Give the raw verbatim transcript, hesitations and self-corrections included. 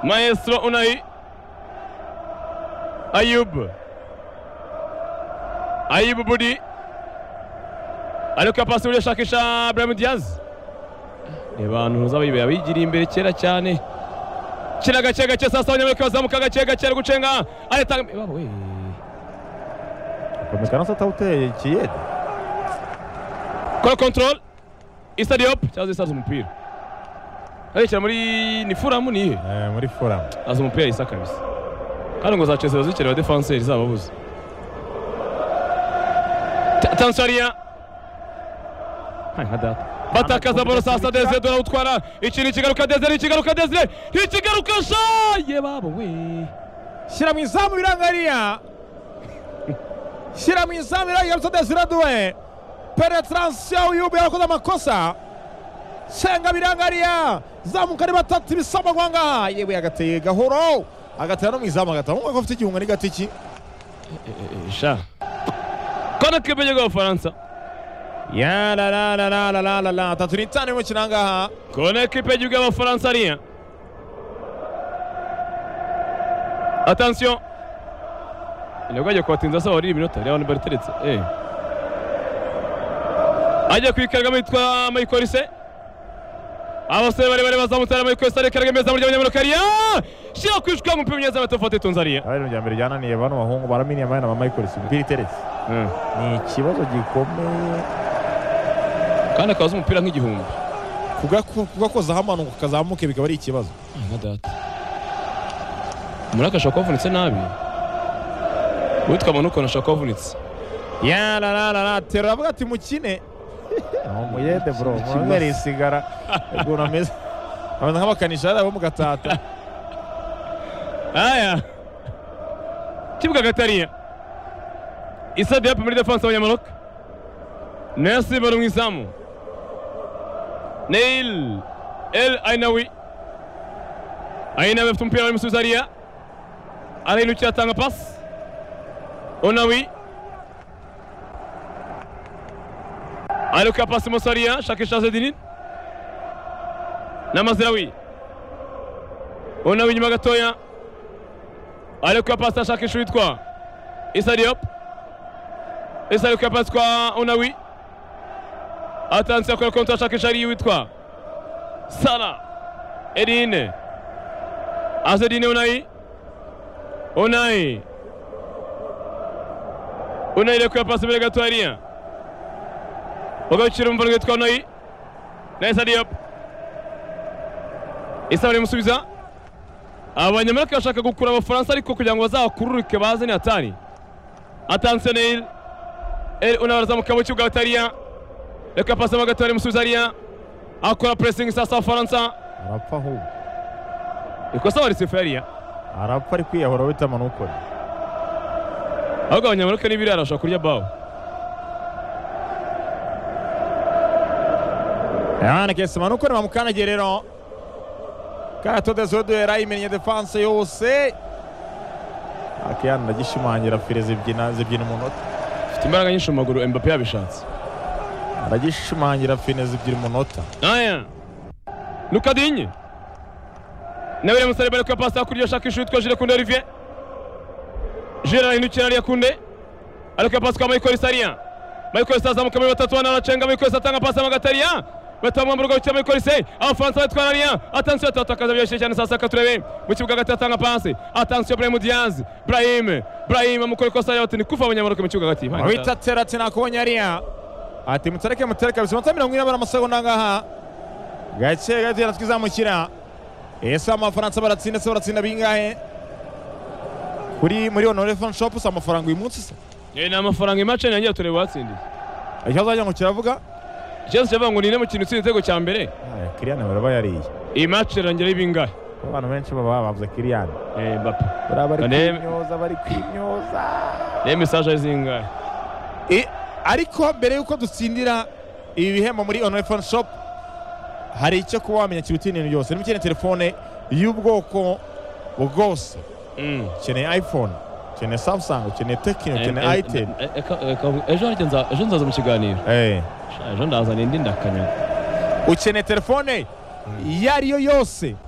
Maestro Unai Ayub Ayub Budi ariko pasi uri shakisha Brahim Diaz abantu uzabibera bigira imbere kera cyane kira gace gace sasa abanyamerika bazamuka gace gace gucenga areta we komekana sata uteye kiyede kora control Issa Diop cyazo isaza umupira ariko muri ni Fulham ni eh muri Fulham aza umupira Issa kabisa kandi ngo za Chelsea bazikira defenseur zababuze Tansaria hai hada batakaza bora sasa Desire dora utwara ikindi kigaruka Desire ikigaruka Desire ikigaruka shaye babo we shira mu izamu birangariya shira mu izamu birangariya Desire duwe penetration yubi yakoze amakosa senga birangariya zamuka ari batatu bisama kwanga yewe yagateye gahoro agatera no mu izamu agatamu ngo afite igihunga ni gatiki sha kona kibenye go Faransa ya la la la la la la la tatu ni tano mu kinanga kona equipe y'u Faransa rien attention ile gwaje kwatinza sawa iri minota Leon Berteretse eh ajya kwikaraga mitwa Mayikolise abasore bari bari bazamutara Mayikolise arikaraga meza muri abanyamerikariya shira kwishwa mu pimyeza batofate Tanzania abari mu mbere yananiye bano bahungu baramini amana Mayikolise mpiri teretse ni ikibazo gikomeye kandi akaza umupira nk'igihumbi kugakoza hamanuka kazamuke bikaba ari ikibazo nka data murakasha kwavunitse nabi witwa manuko nashaka kwavunitse ya la la la tero avuga ati mukine umuyede bro mwere sigara guna meza abana nk'abakanisha abo mu gatata aya kibuga gatariya Issa Diop muri defense y'Abanyamarok Nasib bari mu izamu Neil El Ainawi Ainawi afite umupira muri Suzaria arayinukira atanga pass Onawi aluka pass Musaria shakisha Zedinin na Mazraoui Onawi nyuma gatoya aluka pass shakisha witwa Issa Diop Issa aluka pass kwa Onawi attention kwa kontra shakisha ari witwa Salah Edine Azedine Unai Unai Unai le pass mbere gato ariya bagacira umva witwa Unai na Issa Diop Issa bari musubiza abanyamerika bashaka gukura abafaransa ariko kugira ngo bazakururuke bazane atari attention Neil El Unai arazamuka mu kibuga atariya reka pass magato ari musubiza ariya akora pressing sasa Faransa arapfa hu ikosa wari sefariya arapfa ari kwiyahura wita manuko ahubwo abanyamerika n'ibiri arashaka kurya bawo yana kese manuko bamukanagiye rero kato desodo yarayimenye defense yose akiyana gishimangira fireze byina zibyina umunota afite imbaraga nyinshi mu maguru Mbappe yabishatse aragishimangira fineze ebyiri munota aya Luka Digne Nabire musare bari kwa pasta kuri shakisha witwa Jules Koundé Olivier Jules inukira ari Koundé ariko pasta kwa Mayikolise ariya Mayikolise azamuka muri batatu wana aracenga Mayikolise atanga pasta magataria batamwa mu rugo cya Mayikolise abafaransa batwara ariya attention atakaza byinshi cyane sasa katurebe mu kibuga gati atanga pasi attention Brahim Diaz Brahim Brahim amukora kosa yote ni kufa abanyamaroko mu kibuga gati wita terati nakubonye ariya ati mutareke mutareke bisoma mirongo ine n'amasegonda ngaha gace gati yaratwizamukira ese amafaransa baratsinda se baratsinda bingahe kuri muri Honore Fan Shop sa amafaranga uyu munsi se eh na amafaranga imace yangiye turebe watsindiye ikibazo ajya ngo kiravuga Chelsea cyava ngo nine mu kintu cy'igitego cya mbere Kylian baraba yariye imace rangira ibingahe abantu benshi baba bavuze Kylian eh Mbappe baraba bari kwinyoza bari kwinyoza ne message zingahe eh ariko mbere yuko dutsindira ibi bihembo muri Honore Fan Shop hari icyo kuba wamenya kirutine byose ni mukene telefone y'ubwoko bwose mm kene iPhone kene Samsung kene Tecno kene Itel ejo nza ejo nzaza mu kiganiro eh ejo ndaza nindi ndakanya ukene telefone yari yo yose